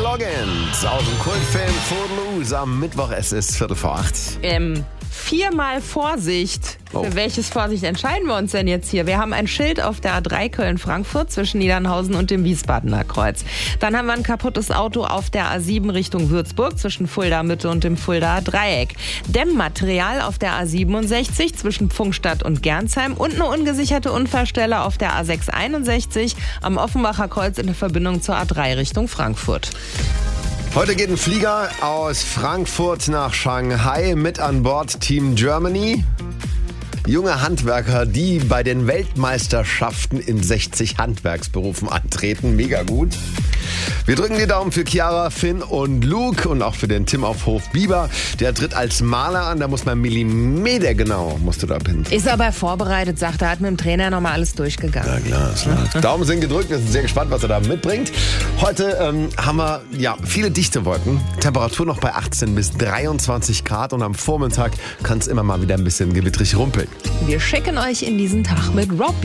Goggins aus dem Kultfilm Footloose am Mittwoch. Es ist 7:45. 4-mal Vorsicht. Oh. Für welches Vorsicht entscheiden wir uns denn jetzt hier? Wir haben ein Schild auf der A3 Köln-Frankfurt zwischen Niedernhausen und dem Wiesbadener Kreuz. Dann haben wir ein kaputtes Auto auf der A7 Richtung Würzburg zwischen Fulda-Mitte und dem Fuldaer Dreieck. Dämmmaterial auf der A67 zwischen Pfungstadt und Gernsheim und eine ungesicherte Unfallstelle auf der A661 am Offenbacher Kreuz in der Verbindung zur A3 Richtung Frankfurt. Heute geht ein Flieger aus Frankfurt nach Shanghai, mit an Bord Team Germany. Junge Handwerker, die bei den Weltmeisterschaften in 60 Handwerksberufen antreten. Mega gut. Wir drücken die Daumen für Chiara, Finn und Luke und auch für den Tim auf Hof Bieber. Der tritt als Maler an, da muss man millimetergenau, musst du da pinnen. Ist aber vorbereitet, sagt er, hat mit dem Trainer nochmal alles durchgegangen. Ja klar, ist klar. Daumen sind gedrückt, wir sind sehr gespannt, was er da mitbringt. Heute haben wir viele dichte Wolken, Temperatur noch bei 18 bis 23 Grad und am Vormittag kann es immer mal wieder ein bisschen gewittrig rumpeln. Wir schicken euch in diesen Tag mit Rob